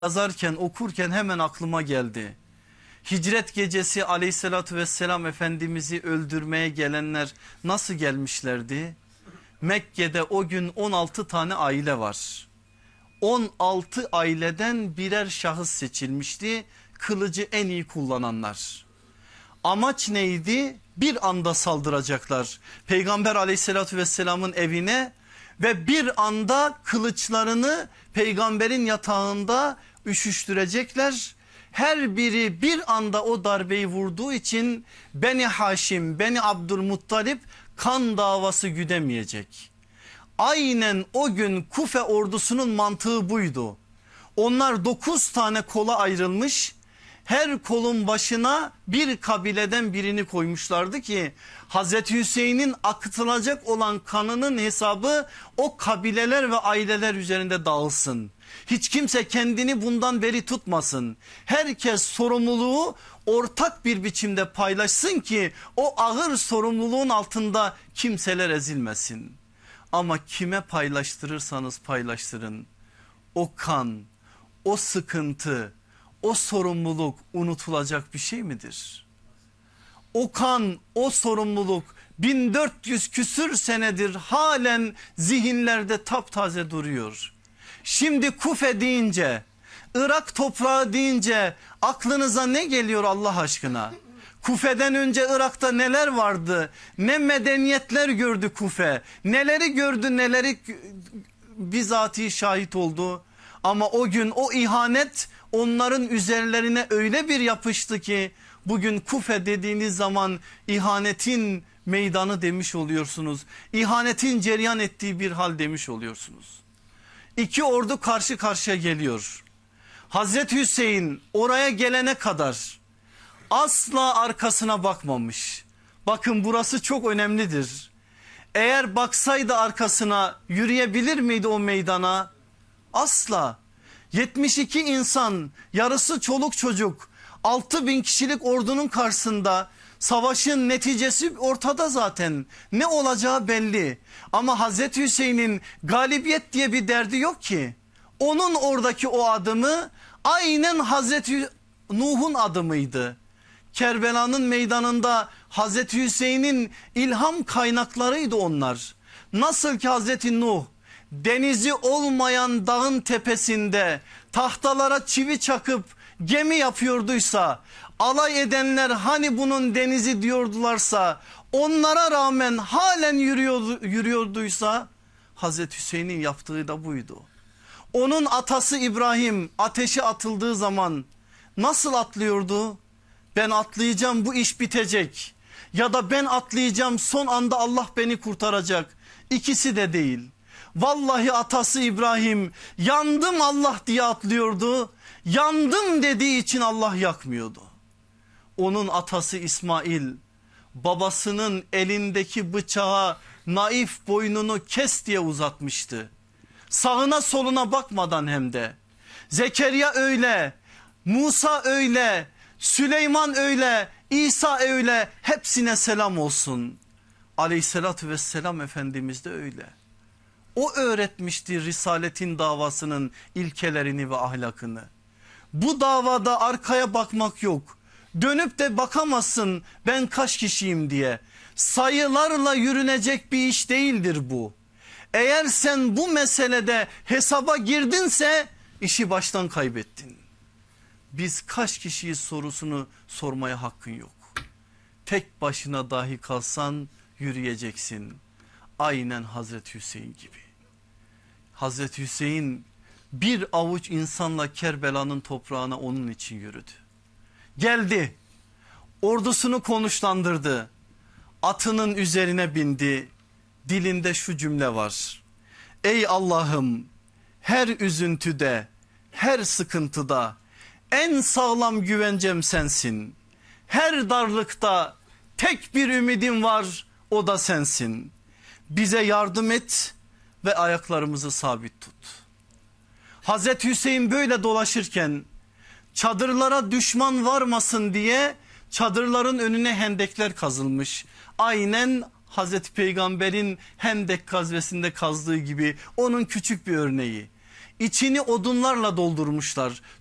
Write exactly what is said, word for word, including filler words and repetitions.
Yazarken, okurken hemen aklıma geldi. Hicret gecesi aleyhissalatü vesselam Efendimiz'i öldürmeye gelenler nasıl gelmişlerdi? Mekke'de o gün on altı tane aile var. on altı aileden birer şahıs seçilmişti. Kılıcı en iyi kullananlar. Amaç neydi? Bir anda saldıracaklar Peygamber aleyhissalatü vesselamın evine ve bir anda kılıçlarını peygamberin yatağında üşüştürecekler. Her biri bir anda o darbeyi vurduğu için Beni Haşim, Beni Abdülmuttalip kan davası güdemeyecek. Aynen o gün Kufe ordusunun mantığı buydu. Onlar dokuz tane kola ayrılmış. Her kolun başına bir kabileden birini koymuşlardı ki Hazreti Hüseyin'in akıtılacak olan kanının hesabı o kabileler ve aileler üzerinde dağılsın. Hiç kimse kendini bundan beri tutmasın. Herkes sorumluluğu ortak bir biçimde paylaşsın ki o ağır sorumluluğun altında kimseler ezilmesin. Ama kime paylaştırırsanız paylaştırın, o kan, o sıkıntı, o sorumluluk unutulacak bir şey midir? O kan, o sorumluluk bin dört yüz küsür senedir halen zihinlerde taptaze duruyor. Şimdi Kufe deyince, Irak toprağı deyince aklınıza ne geliyor Allah aşkına? Kufe'den önce Irak'ta neler vardı? Ne medeniyetler gördü Kufe? Neleri gördü, neleri bizatihi şahit oldu? Ama o gün o ihanet onların üzerlerine öyle bir yapıştı ki bugün Kufe dediğiniz zaman ihanetin meydanı demiş oluyorsunuz. İhanetin cereyan ettiği bir hal demiş oluyorsunuz. İki ordu karşı karşıya geliyor. Hazreti Hüseyin oraya gelene kadar asla arkasına bakmamış. Bakın burası çok önemlidir. Eğer baksaydı arkasına yürüyebilir miydi o meydana? Asla. yetmiş iki insan, yarısı çoluk çocuk, altı bin kişilik ordunun karşısında, savaşın neticesi ortada zaten. Ne olacağı belli. Ama Hazreti Hüseyin'in galibiyet diye bir derdi yok ki. Onun oradaki o adımı aynen Hazreti Nuh'un adımıydı. Kerbela'nın meydanında Hazreti Hüseyin'in ilham kaynaklarıydı onlar. Nasıl ki Hazreti Nuh denizi olmayan dağın tepesinde tahtalara çivi çakıp gemi yapıyorduysa, alay edenler hani bunun denizi diyordularsa, onlara rağmen halen yürüyordu, yürüyorduysa Hazreti Hüseyin'in yaptığı da buydu. Onun atası İbrahim ateşe atıldığı zaman nasıl atlıyordu? Ben atlayacağım, bu iş bitecek, ya da ben atlayacağım, son anda Allah beni kurtaracak. İkisi de değil. Vallahi atası İbrahim yandım Allah diye atlıyordu. Yandım dediği için Allah yakmıyordu. Onun atası İsmail babasının elindeki bıçağa naif boynunu kes diye uzatmıştı. Sağına soluna bakmadan hem de. Zekeriya öyle, Musa öyle, Süleyman öyle, İsa öyle, hepsine selam olsun. Aleyhissalatü vesselam Efendimiz de öyle. O öğretmişti risaletin davasının ilkelerini ve ahlakını. Bu davada arkaya bakmak yok. Dönüp de bakamazsın ben kaç kişiyim diye. Sayılarla yürünecek bir iş değildir bu. Eğer sen bu meselede hesaba girdinse işi baştan kaybettin. Biz kaç kişiyiz sorusunu sormaya hakkın yok. Tek başına dahi kalsan yürüyeceksin. Aynen Hazreti Hüseyin gibi. Hazreti Hüseyin bir avuç insanla Kerbela'nın toprağına onun için yürüdü. Geldi, ordusunu konuşlandırdı, atının üzerine bindi, dilinde şu cümle var: ey Allah'ım, her üzüntüde, her sıkıntıda en sağlam güvencem sensin. Her darlıkta tek bir ümidim var, o da sensin. Bize yardım et ve ayaklarımızı sabit tut. Hazreti Hüseyin böyle dolaşırken çadırlara düşman varmasın diye çadırların önüne hendekler kazılmış. Aynen Hazreti Peygamber'in Hendek gazvesinde kazdığı gibi, onun küçük bir örneği. içini odunlarla doldurmuşlar.